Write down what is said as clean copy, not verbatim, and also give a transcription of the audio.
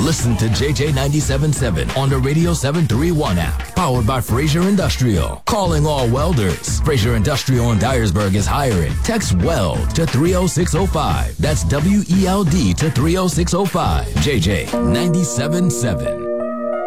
Listen to JJ 97.7 on the Radio 731 app. Powered by Fraser Industrial. Calling all welders. Fraser Industrial in Dyersburg is hiring. Text WELD to 30605. That's WELD to 30605. JJ 97.7.